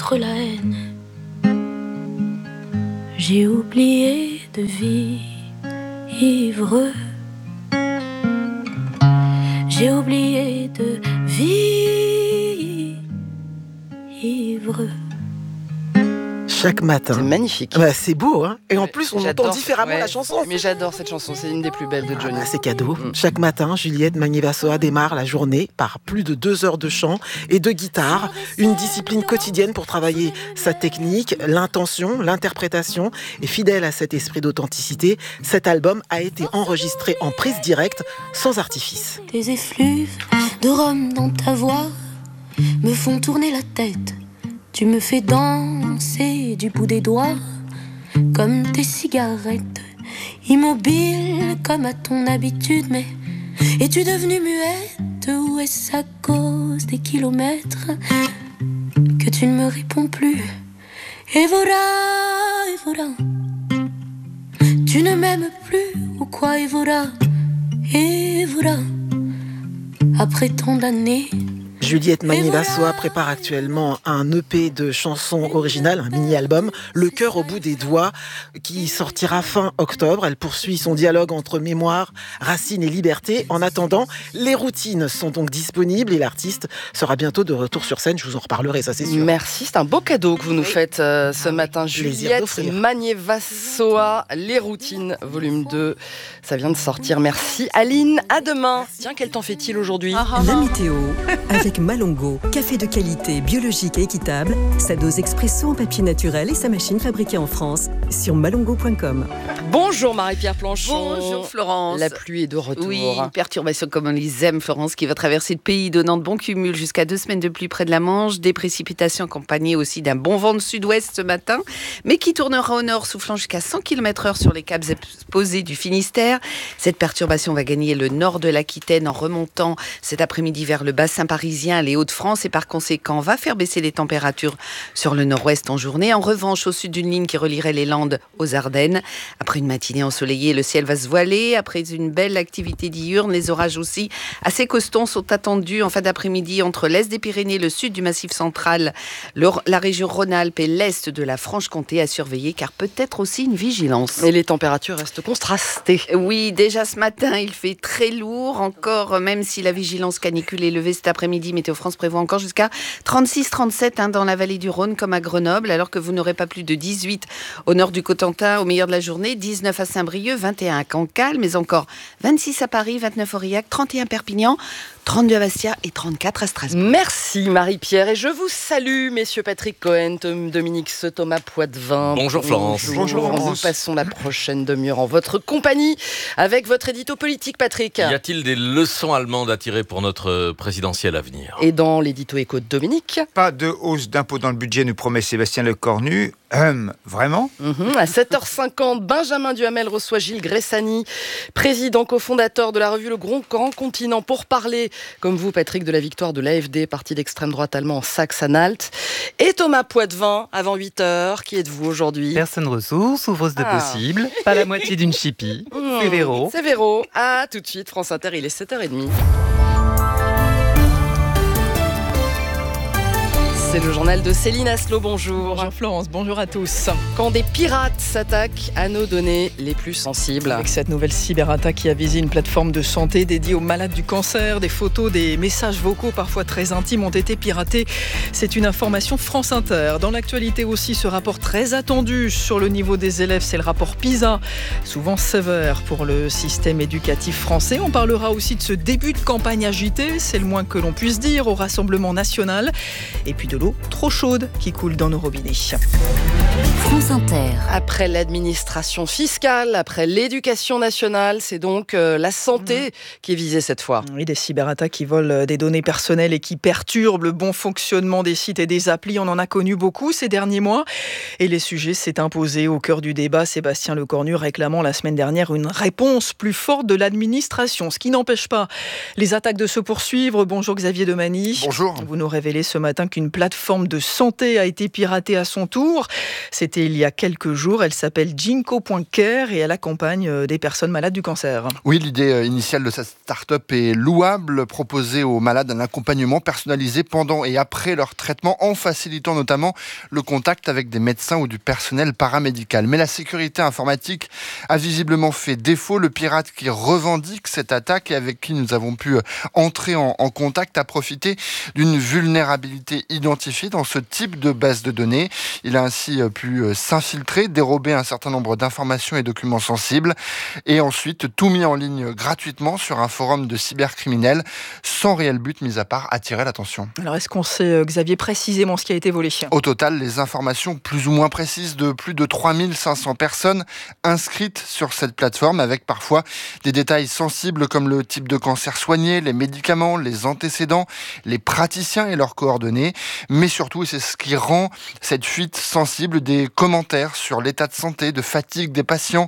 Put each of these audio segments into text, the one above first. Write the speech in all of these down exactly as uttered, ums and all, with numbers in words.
contre la haine. J'ai oublié de vivre. J'ai oublié de vivre. Chaque matin. C'est magnifique. Bah, c'est beau, hein. Et en Ouais, plus, on j'adore, entend différemment ouais, la chanson. Mais j'adore cette chanson, c'est une des plus belles de Johnny. Ah bah, c'est cadeau. Mm. Chaque matin, Juliette Magnier-Vassoa démarre la journée par plus de deux heures de chant et de guitare. Une discipline quotidienne pour travailler sa technique, l'intention, l'interprétation. Et fidèle à cet esprit d'authenticité, cet album a été enregistré en prise directe, sans artifice. Tes effluves de rhum dans ta voix me font tourner la tête. Tu me fais danser du bout des doigts, comme tes cigarettes, immobile comme à ton habitude. Mais es-tu devenue muette, ou est-ce à cause des kilomètres que tu ne me réponds plus? Et voilà, et voilà, tu ne m'aimes plus ou quoi? Et voilà, et voilà, après tant d'années. Juliette Magnier-Vassoa prépare actuellement un E P de chansons originales, un mini-album, Le cœur au bout des doigts, qui sortira fin octobre. Elle poursuit son dialogue entre mémoire, racines et liberté. En attendant, les routines sont donc disponibles et l'artiste sera bientôt de retour sur scène. Je vous en reparlerai, ça c'est sûr. Merci, c'est un beau cadeau que vous nous Oui. faites euh, ce Ah oui, matin. plaisir Juliette d'offrir. Magnier-Vassoa, Les routines, volume deux. Ça vient de sortir, merci. Aline, à demain. Tiens, quel temps fait-il aujourd'hui? La météo avec Malongo, café de qualité, biologique et équitable, sa dose expresso en papier naturel et sa machine fabriquée en France sur malongo point com. Bonjour Marie-Pierre Planchon. Bonjour Florence. La pluie est de retour. Oui, une perturbation comme on les aime, Florence, qui va traverser le pays, donnant de bons cumuls jusqu'à deux semaines de pluie près de la Manche, des précipitations accompagnées aussi d'un bon vent de sud-ouest ce matin, mais qui tournera au nord, soufflant jusqu'à cent kilomètres heure sur les caps exposés du Finistère. Cette perturbation va gagner le nord de l'Aquitaine en remontant cet après-midi vers le bassin parisien, les Hauts-de-France, et par conséquent va faire baisser les températures sur le nord-ouest en journée. En revanche, au sud d'une ligne qui relierait les Landes aux Ardennes, après une matinée ensoleillée, le ciel va se voiler. Après une belle activité diurne, les orages aussi assez costauds sont attendus en fin d'après-midi entre l'est des Pyrénées, le sud du Massif central, le, la région Rhône-Alpes et l'est de la Franche-Comté à surveiller, car peut-être aussi une vigilance. Et les températures restent contrastées. Oui, déjà ce matin, il fait très lourd encore, même si la vigilance canicule est levée cet après-midi. Météo France prévoit encore jusqu'à trente-six trente-sept hein, dans la vallée du Rhône comme à Grenoble, alors que vous n'aurez pas plus de dix-huit au nord du Cotentin au meilleur de la journée, dix-neuf à Saint-Brieuc, vingt et un à Cancale, mais encore vingt-six à Paris, vingt-neuf à Aurillac, trente et un à Perpignan, trente-deux à Bastia et trente-quatre à Strasbourg. Merci Marie-Pierre, et je vous salue messieurs Patrick Cohen, Tom, Dominique Se, Thomas Poitvin. Bonjour Florence. Bonjour. Bonjour. Nous passons la prochaine demi-heure en votre compagnie avec votre édito politique, Patrick. Y a-t-il des leçons allemandes à tirer pour notre présidentielle à venir? Et dans l'édito éco de Dominique. Pas de hausse d'impôts dans le budget, nous promet Sébastien Lecornu. Hum, vraiment Mm-hmm. À sept heures cinquante, Benjamin Duhamel reçoit Gilles Gressani, président cofondateur de la revue Le Grand, Grand Continent, pour parler, comme vous Patrick, de la victoire de l'A F D, parti d'extrême droite allemand en Saxe-Anhalt. Et Thomas Poitvin, avant huit heures, qui êtes-vous aujourd'hui? Personne ressource, ouvreuse de Ah. possible, pas la moitié d'une chipie. Mmh, C'est Véro. C'est Véro. À tout de suite, France Inter, il est sept heures trente. C'est le journal de Céline Aslo, bonjour. Bonjour Florence, bonjour à tous. Quand des pirates s'attaquent à nos données les plus sensibles. Avec cette nouvelle cyberattaque qui a visé une plateforme de santé dédiée aux malades du cancer, des photos, des messages vocaux parfois très intimes ont été piratés. C'est une information France Inter. Dans l'actualité aussi, ce rapport très attendu sur le niveau des élèves, c'est le rapport PISA, souvent sévère pour le système éducatif français. On parlera aussi de ce début de campagne agité, c'est le moins que l'on puisse dire, au Rassemblement national. Et puis de l'eau trop chaude qui coule dans nos robinets. France Inter. Après l'administration fiscale, après l'éducation nationale, c'est donc euh, la santé qui est visée cette fois. Oui, des cyberattaques qui volent des données personnelles et qui perturbent le bon fonctionnement des sites et des applis. On en a connu beaucoup ces derniers mois. Et les sujets s'est imposé au cœur du débat. Sébastien Lecornu réclamant la semaine dernière une réponse plus forte de l'administration. Ce qui n'empêche pas les attaques de se poursuivre. Bonjour Xavier Demany. Bonjour. Vous nous révélez ce matin qu'une plateforme plateforme de santé a été piratée à son tour. C'était il y a quelques jours. Elle s'appelle Ginkgo point care et elle accompagne des personnes malades du cancer. Oui, l'idée initiale de cette start-up est louable. Proposer aux malades un accompagnement personnalisé pendant et après leur traitement en facilitant notamment le contact avec des médecins ou du personnel paramédical. Mais la sécurité informatique a visiblement fait défaut. Le pirate qui revendique cette attaque et avec qui nous avons pu entrer en, en contact a profité d'une vulnérabilité identifiée dans ce type de base de données. Il a ainsi pu s'infiltrer, dérober un certain nombre d'informations et documents sensibles et ensuite tout mis en ligne gratuitement sur un forum de cybercriminels sans réel but mis à part attirer l'attention. Alors est-ce qu'on sait, Xavier, précisément ce qui a été volé ? Au total, les informations plus ou moins précises de plus de trois mille cinq cents personnes inscrites sur cette plateforme avec parfois des détails sensibles comme le type de cancer soigné, les médicaments, les antécédents, les praticiens et leurs coordonnées, mais surtout, et c'est ce qui rend cette fuite sensible, des commentaires sur l'état de santé, de fatigue des patients,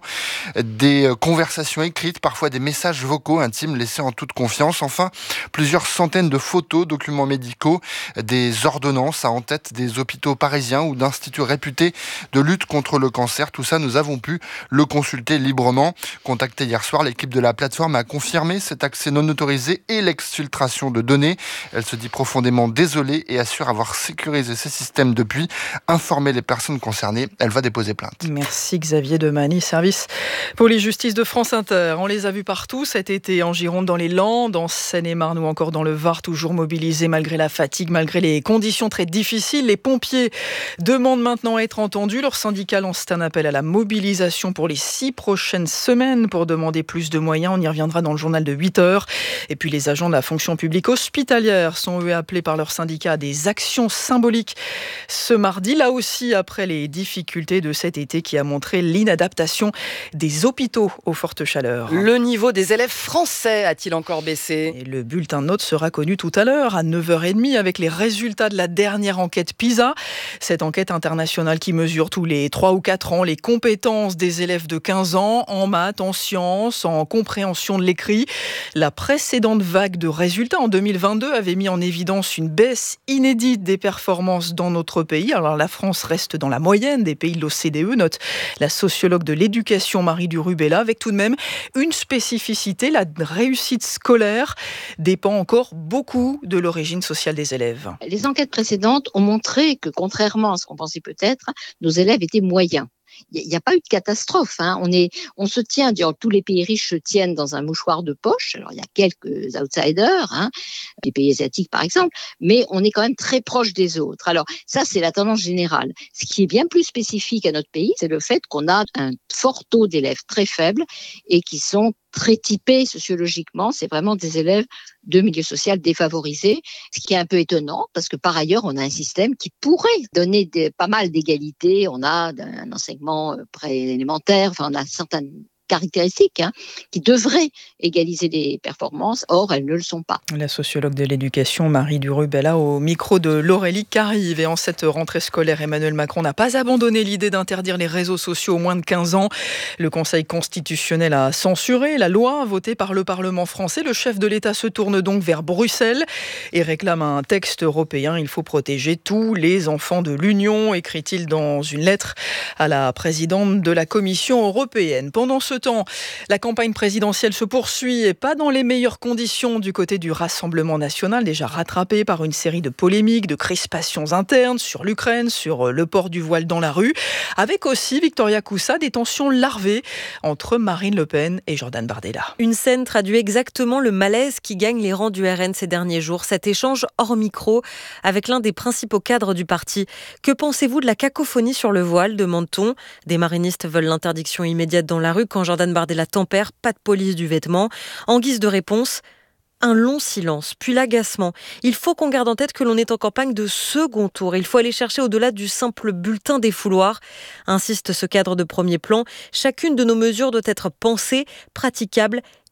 des conversations écrites, parfois des messages vocaux intimes laissés en toute confiance. Enfin, plusieurs centaines de photos, documents médicaux, des ordonnances à en tête des hôpitaux parisiens ou d'instituts réputés de lutte contre le cancer. Tout ça, nous avons pu le consulter librement. Contacté hier soir, l'équipe de la plateforme a confirmé cet accès non autorisé et l'exfiltration de données. Elle se dit profondément désolée et assure avoir sécurisé ses systèmes depuis, informé les personnes concernées. Elle va déposer plainte. Merci Xavier Demany, service police-justice de France Inter. On les a vus partout cet été, en Gironde, dans les Landes, en Seine-et-Marne ou encore dans le Var, toujours mobilisés malgré la fatigue, malgré les conditions très difficiles. Les pompiers demandent maintenant à être entendus. Leur syndicat lance un appel à la mobilisation pour les six prochaines semaines pour demander plus de moyens. On y reviendra dans le journal de huit heures. Et puis les agents de la fonction publique hospitalière sont eux appelés par leur syndicat à des actions symboliques ce mardi. Là aussi, après les difficultés de cet été qui a montré l'inadaptation des hôpitaux aux fortes chaleurs. Le niveau des élèves français a-t-il encore baissé ? Et le bulletin de notes sera connu tout à l'heure à neuf heures trente avec les résultats de la dernière enquête PISA. Cette enquête internationale qui mesure tous les trois ou quatre ans les compétences des élèves de quinze ans en maths, en sciences, en compréhension de l'écrit. La précédente vague de résultats en deux mille vingt-deux avait mis en évidence une baisse inédite des performances dans notre pays. Alors la France reste dans la moyenne des pays de l'O C D E, note la sociologue de l'éducation Marie Durubella, avec tout de même une spécificité, la réussite scolaire dépend encore beaucoup de l'origine sociale des élèves. Les enquêtes précédentes ont montré que, contrairement à ce qu'on pensait peut-être, nos élèves étaient moyens. Il n'y a pas eu de catastrophe. Hein. On, est, on se tient, tous les pays riches se tiennent dans un mouchoir de poche. Alors, il y a quelques outsiders, hein, les pays asiatiques par exemple, mais on est quand même très proche des autres. Alors, ça, c'est la tendance générale. Ce qui est bien plus spécifique à notre pays, c'est le fait qu'on a un fort taux d'élèves très faibles et qui sont très typés sociologiquement. C'est vraiment des élèves de milieu social défavorisés, ce qui est un peu étonnant parce que par ailleurs, on a un système qui pourrait donner des, pas mal d'égalité. On a un enseignement préélémentaire, enfin, on a certaines caractéristiques hein, qui devraient égaliser les performances. Or, elles ne le sont pas. La sociologue de l'éducation, Marie Durubella, au micro de Laurélie Carive. Et en cette rentrée scolaire, Emmanuel Macron n'a pas abandonné l'idée d'interdire les réseaux sociaux aux moins de quinze ans. Le Conseil constitutionnel a censuré la loi votée par le Parlement français. Le chef de l'État se tourne donc vers Bruxelles et réclame un texte européen. Il faut protéger tous les enfants de l'Union, écrit-il dans une lettre à la présidente de la Commission européenne. Pendant ce temps, la campagne présidentielle se poursuit et pas dans les meilleures conditions du côté du Rassemblement national, déjà rattrapé par une série de polémiques, de crispations internes sur l'Ukraine, sur le port du voile dans la rue, avec aussi, Victoria Coussa, des tensions larvées entre Marine Le Pen et Jordan Bardella. Une scène traduit exactement le malaise qui gagne les rangs du R N ces derniers jours. Cet échange hors micro avec l'un des principaux cadres du parti. Que pensez-vous de la cacophonie sur le voile, demande-t-on. Des marinistes veulent l'interdiction immédiate dans la rue quand Jordan Bardella tempère, pas de police du vêtement. En guise de réponse, un long silence, puis l'agacement. Il faut qu'on garde en tête que l'on est en campagne de second tour. Il faut aller chercher au-delà du simple bulletin des fouloirs, insiste ce cadre de premier plan. Chacune de nos mesures doit être pensée, praticable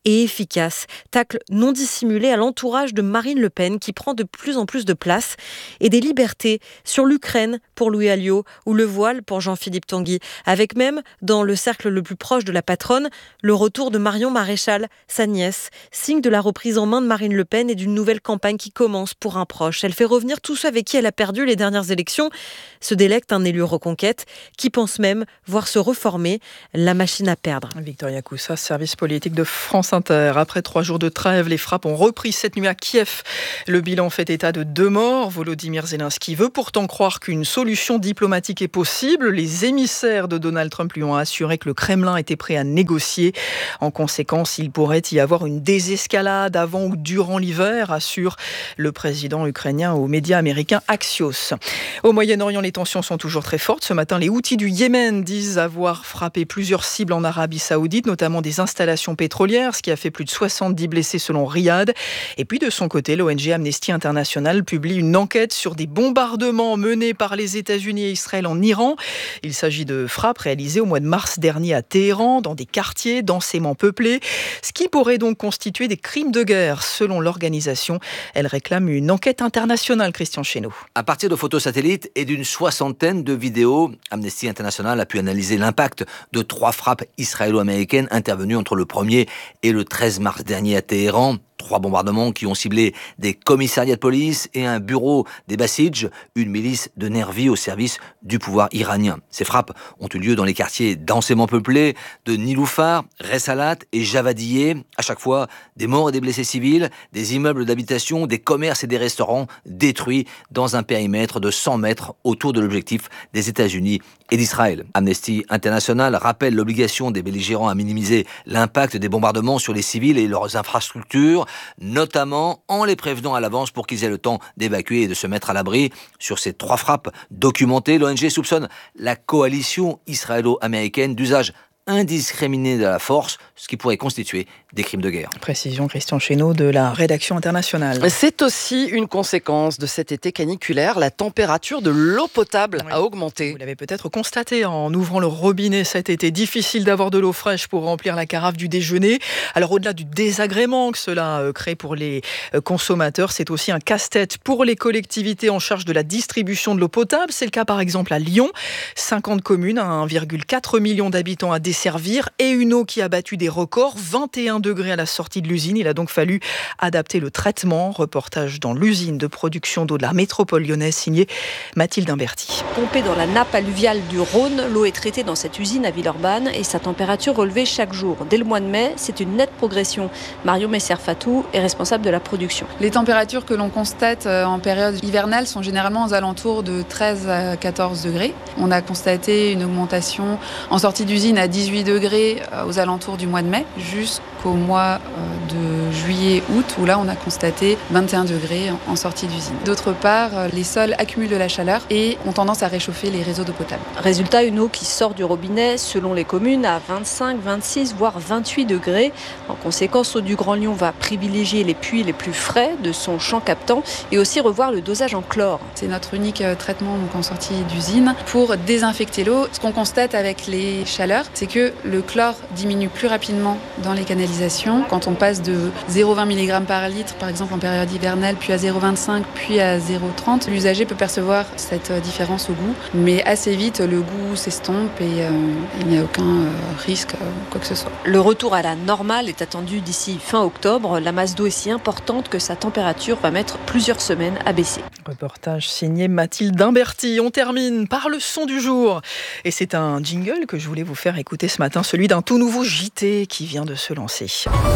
et efficace. Tacle non dissimulé à l'entourage de Marine Le Pen qui prend de plus en plus de place. Et des libertés sur l'Ukraine pour Louis Alliot ou le voile pour Jean-Philippe Tanguy. Avec même, dans le cercle le plus proche de la patronne, le retour de Marion Maréchal, sa nièce, signe de la reprise en main de Marine Le Pen et d'une nouvelle campagne qui commence pour un proche. Elle fait revenir tous ceux avec qui elle a perdu les dernières élections, se délecte un élu reconquête qui pense même voir se reformer la machine à perdre. Victoria Koussa, service politique de France Inter. Après trois jours de trêve, les frappes ont repris cette nuit à Kiev. Le bilan fait état de deux morts. Volodymyr Zelensky veut pourtant croire qu'une solution diplomatique est possible. Les émissaires de Donald Trump lui ont assuré que le Kremlin était prêt à négocier. En conséquence, il pourrait y avoir une désescalade avant ou durant l'hiver, assure le président ukrainien aux médias américains Axios. Au Moyen-Orient, les tensions sont toujours très fortes. Ce matin, les Houthis du Yémen disent avoir frappé plusieurs cibles en Arabie Saoudite, notamment des installations pétrolières, ce qui a fait plus de soixante-dix blessés selon Riyad. Et puis de son côté, l'O N G Amnesty International publie une enquête sur des bombardements menés par les États-Unis et Israël en Iran. Il s'agit de frappes réalisées au mois de mars dernier à Téhéran, dans des quartiers densément peuplés, ce qui pourrait donc constituer des crimes de guerre, selon l'organisation. Elle réclame une enquête internationale, Christian Chesneau. À partir de photos satellites et d'une soixantaine de vidéos, Amnesty International a pu analyser l'impact de trois frappes israélo-américaines intervenues entre le premier et le treize mars dernier à Téhéran. Trois bombardements qui ont ciblé des commissariats de police et un bureau des Basij, une milice de nervis au service du pouvoir iranien. Ces frappes ont eu lieu dans les quartiers densément peuplés de Niloufar, Ressalat et Javadieh. À chaque fois, des morts et des blessés civils, des immeubles d'habitation, des commerces et des restaurants détruits dans un périmètre de cent mètres autour de l'objectif des États-Unis et d'Israël. Amnesty International rappelle l'obligation des belligérants à minimiser l'impact des bombardements sur les civils et leurs infrastructures, notamment en les prévenant à l'avance pour qu'ils aient le temps d'évacuer et de se mettre à l'abri. Sur ces trois frappes documentées, l'O N G soupçonne la coalition israélo-américaine d'usage indiscriminé de la force, ce qui pourrait constituer des crimes de guerre. Précision Christian Chesneau de la rédaction internationale. C'est aussi une conséquence de cet été caniculaire. La température de l'eau potable oui. a augmenté. Vous l'avez peut-être constaté en ouvrant le robinet cet été. Difficile d'avoir de l'eau fraîche pour remplir la carafe du déjeuner. Alors au-delà du désagrément que cela crée pour les consommateurs, c'est aussi un casse-tête pour les collectivités en charge de la distribution de l'eau potable. C'est le cas par exemple à Lyon. cinquante communes, un virgule quatre million d'habitants à desservir et une eau qui a battu des records, vingt et un degrés à la sortie de l'usine. Il a donc fallu adapter le traitement. Reportage dans l'usine de production d'eau de la métropole lyonnaise, signé Mathilde Imberti. Pompée dans la nappe alluviale du Rhône, l'eau est traitée dans cette usine à Villeurbanne et sa température relevée chaque jour. Dès le mois de mai, c'est une nette progression. Marion Messer-Fatou est responsable de la production. Les températures que l'on constate en période hivernale sont généralement aux alentours de treize à quatorze degrés. On a constaté une augmentation en sortie d'usine à dix-huit degrés aux alentours du mois de mai, jusqu'au mois de juillet-août, où là on a constaté vingt et un degrés en sortie d'usine. D'autre part, les sols accumulent de la chaleur et ont tendance à réchauffer les réseaux d'eau potable. Résultat, une eau qui sort du robinet, selon les communes, à vingt-cinq, vingt-six, voire vingt-huit degrés. En conséquence, Eau du Grand Lyon va privilégier les puits les plus frais de son champ captant et aussi revoir le dosage en chlore. C'est notre unique traitement donc en sortie d'usine pour désinfecter l'eau. Ce qu'on constate avec les chaleurs, c'est que le chlore diminue plus rapidement dans les canalisations. Quand on passe de zéro virgule vingt milligrammes par litre, par exemple en période hivernale, puis à zéro virgule vingt-cinq, puis à zéro virgule trente, l'usager peut percevoir cette différence au goût. Mais assez vite, le goût s'estompe et euh, il n'y a aucun euh, risque, euh, quoi que ce soit. Le retour à la normale est attendu d'ici fin octobre. La masse d'eau est si importante que sa température va mettre plusieurs semaines à baisser. Reportage signé Mathilde Imberti. On termine par le son du jour. Et c'est un jingle que je voulais vous faire écouter ce matin, celui d'un tout nouveau J T qui vient de se lancer.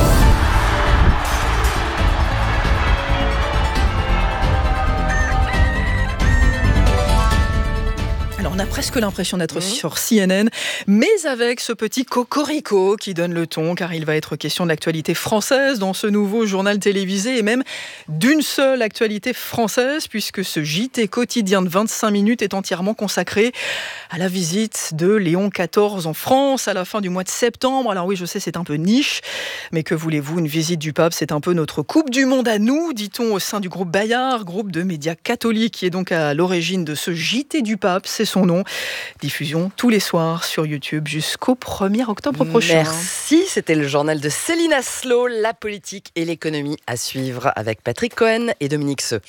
Alors on a presque l'impression d'être mmh. sur C N N, mais avec ce petit cocorico qui donne le ton, car il va être question de l'actualité française dans ce nouveau journal télévisé, et même d'une seule actualité française, puisque ce J T quotidien de vingt-cinq minutes est entièrement consacré à la visite de Léon quatorze en France à la fin du mois de septembre. Alors oui, je sais, c'est un peu niche, mais que voulez-vous, une visite du pape, c'est un peu notre Coupe du Monde à nous, dit-on au sein du groupe Bayard, groupe de médias catholiques qui est donc à l'origine de ce J T du pape. C'est son nom. Diffusion tous les soirs sur YouTube jusqu'au premier octobre prochain. Merci, c'était le journal de Céline Aslo, la politique et l'économie à suivre avec Patrick Cohen et Dominique Seux.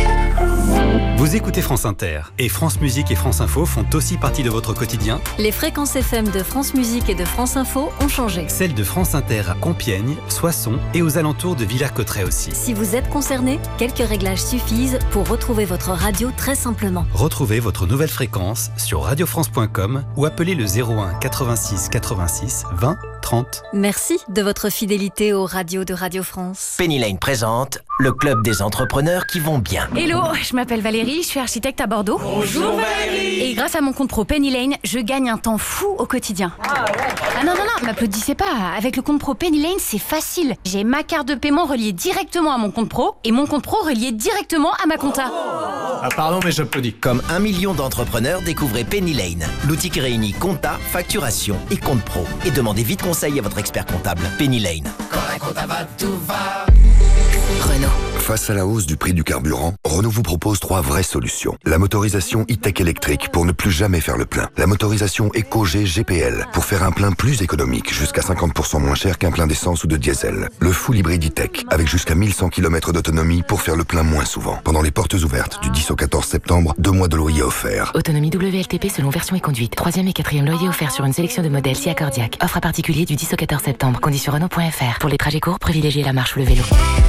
Vous écoutez France Inter et France Musique et France Info font aussi partie de votre quotidien. Les fréquences F M de France Musique et de France Info ont changé. Celles de France Inter à Compiègne, Soissons et aux alentours de Villers-Cotterêts aussi. Si vous êtes concerné, quelques réglages suffisent pour retrouver votre radio très simplement. Retrouvez votre nouvelle fréquence sur radio france point com ou appelez le zéro un quatre-vingt-six quatre-vingt-six vingt trente. Merci de votre fidélité aux radios de Radio France. Penny Lane présente le club des entrepreneurs qui vont bien. Hello, je m'appelle Valérie, je suis architecte à Bordeaux. Bonjour Valérie. Et grâce à mon compte pro Penny Lane, je gagne un temps fou au quotidien. Ah, ouais. ah non, non, non, m'applaudissez pas. Avec le compte pro Penny Lane, c'est facile. J'ai ma carte de paiement reliée directement à mon compte pro et mon compte pro relié directement à ma compta. Ah pardon, mais j'applaudis. Comme un million d'entrepreneurs, découvrez Penny Lane, l'outil qui réunit compta, facturation et compte pro. Et demandez vite conseil à votre expert comptable. Penny Lane. Quand la compta va, tout va. Renault. Face à la hausse du prix du carburant, Renault vous propose trois vraies solutions. La motorisation e-tech électrique pour ne plus jamais faire le plein. La motorisation EcoG G P L pour faire un plein plus économique, jusqu'à cinquante pour cent moins cher qu'un plein d'essence ou de diesel. Le full hybride e-tech avec jusqu'à mille cent kilomètres d'autonomie pour faire le plein moins souvent. Pendant les portes ouvertes du dix au quatorze septembre, deux mois de loyer offerts. Autonomie W L T P selon version et conduite. Troisième et quatrième loyer offert sur une sélection de modèles si accordiaque. Offre à particulier du dix au quatorze septembre. Conditions Renault point F R. Pour les trajets courts, privilégiez la marche ou le vélo.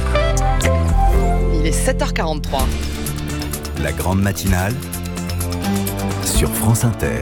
Il est sept heures quarante-trois. La grande matinale sur France Inter.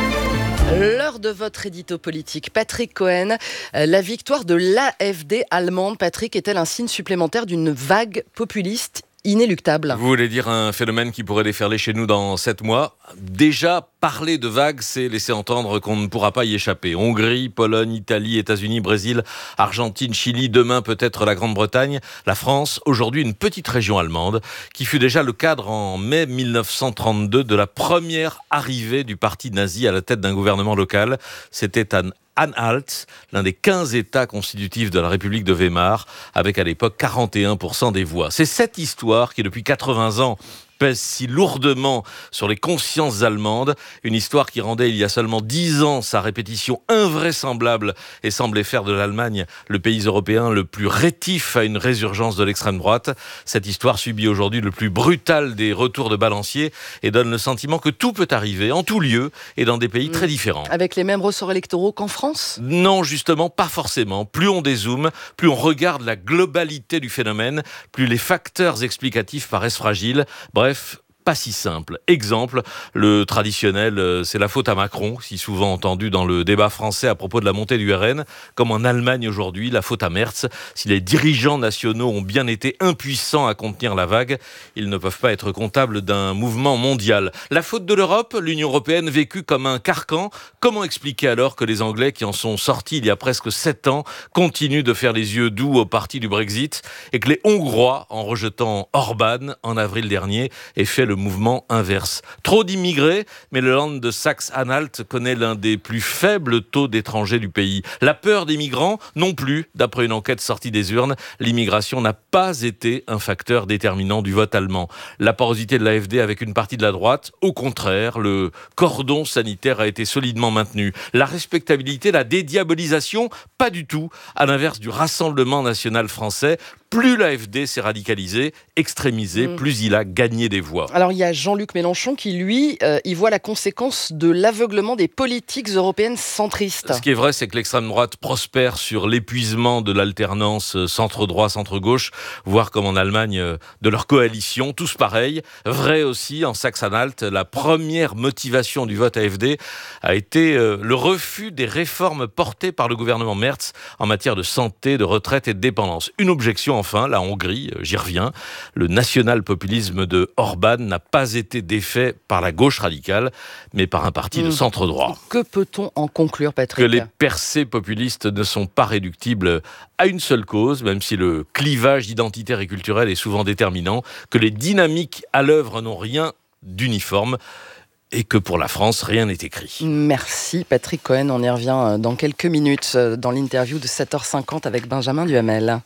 L'heure de votre édito politique. Patrick Cohen, la victoire de l'A F D allemande, Patrick, est-elle un signe supplémentaire d'une vague populiste inéluctable? Vous voulez dire un phénomène qui pourrait déferler chez nous dans sept mois? Déjà, parler de vague, c'est laisser entendre qu'on ne pourra pas y échapper. Hongrie, Pologne, Italie, États-Unis, Brésil, Argentine, Chili, demain peut-être la Grande-Bretagne, la France, aujourd'hui une petite région allemande qui fut déjà le cadre en mai mille neuf cent trente-deux de la première arrivée du parti nazi à la tête d'un gouvernement local. C'était à Anhalt, l'un des quinze États constitutifs de la République de Weimar, avec à l'époque quarante et un pour cent des voix. C'est cette histoire qui, depuis quatre-vingts ans, pèse si lourdement sur les consciences allemandes, une histoire qui rendait il y a seulement dix ans sa répétition invraisemblable et semblait faire de l'Allemagne le pays européen le plus rétif à une résurgence de l'extrême droite. Cette histoire subit aujourd'hui le plus brutal des retours de balancier et donne le sentiment que tout peut arriver, en tout lieu et dans des pays mmh. très différents. Avec les mêmes ressorts électoraux qu'en France ? Non, justement, pas forcément. Plus on dézoome, plus on regarde la globalité du phénomène, plus les facteurs explicatifs paraissent fragiles. Bref, Bref, pas si simple. Exemple, le traditionnel euh, « c'est la faute à Macron », si souvent entendu dans le débat français à propos de la montée du R N, comme en Allemagne aujourd'hui, la faute à Merz. Si les dirigeants nationaux ont bien été impuissants à contenir la vague, ils ne peuvent pas être comptables d'un mouvement mondial. La faute de l'Europe, l'Union européenne vécue comme un carcan. Comment expliquer alors que les Anglais, qui en sont sortis il y a presque sept ans, continuent de faire les yeux doux au parti du Brexit, et que les Hongrois, en rejetant Orban en avril dernier, aient fait le mouvement inverse. Trop d'immigrés, mais le Land de Saxe-Anhalt connaît l'un des plus faibles taux d'étrangers du pays. La peur des migrants, non plus. D'après une enquête sortie des urnes, l'immigration n'a pas été un facteur déterminant du vote allemand. La porosité de l'A F D avec une partie de la droite, au contraire, le cordon sanitaire a été solidement maintenu. La respectabilité, la dédiabolisation, pas du tout. À l'inverse du Rassemblement national français, plus l'A F D s'est radicalisé, extrémisé, mmh. plus il a gagné des voix. Alors il y a Jean-Luc Mélenchon qui, lui, euh, y voit la conséquence de l'aveuglement des politiques européennes centristes. Ce qui est vrai, c'est que l'extrême droite prospère sur l'épuisement de l'alternance centre-droit, centre-gauche, voire comme en Allemagne, de leur coalition, tous pareils. Vrai aussi, en Saxe-Anhalt, la première motivation du vote A F D a été euh, le refus des réformes portées par le gouvernement Merz en matière de santé, de retraite et de dépendance. Une objection enfin, la Hongrie, j'y reviens. Le national-populisme de Orban n'a pas été défait par la gauche radicale, mais par un parti mmh. de centre-droit. Que peut-on en conclure, Patrick ? Que les percées populistes ne sont pas réductibles à une seule cause, même si le clivage identitaire et culturel est souvent déterminant, que les dynamiques à l'œuvre n'ont rien d'uniforme, et que pour la France, rien n'est écrit. Merci Patrick Cohen, on y revient dans quelques minutes dans l'interview de sept heures cinquante avec Benjamin Duhamel.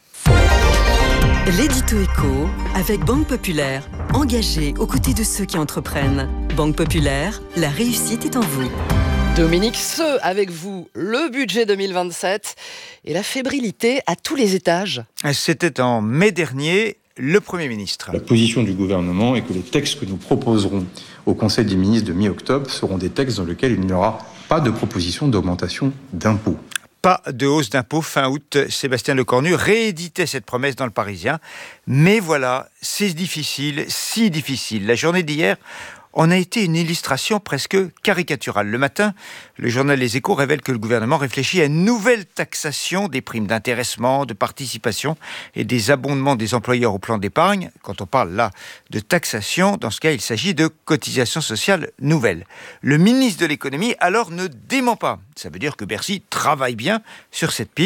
L'édito éco avec Banque Populaire, engagée aux côtés de ceux qui entreprennent. Banque Populaire, la réussite est en vous. Dominique Seux, avec vous, le budget deux mille vingt-sept et la fébrilité à tous les étages. C'était en mai dernier, le Premier ministre. La position du gouvernement est que les textes que nous proposerons au Conseil des ministres de mi-octobre seront des textes dans lesquels il n'y aura pas de proposition d'augmentation d'impôts. Pas de hausse d'impôts. Fin août, Sébastien Lecornu rééditait cette promesse dans Le Parisien. Mais voilà, c'est difficile, si difficile. La journée d'hier en a été une illustration presque caricaturale. Le matin, le journal Les Échos révèle que le gouvernement réfléchit à une nouvelle taxation des primes d'intéressement, de participation et des abondements des employeurs au plan d'épargne. Quand on parle là de taxation, dans ce cas, il s'agit de cotisations sociales nouvelles. Le ministre de l'économie, alors, ne dément pas. Ça veut dire que Bercy travaille bien sur cette piste.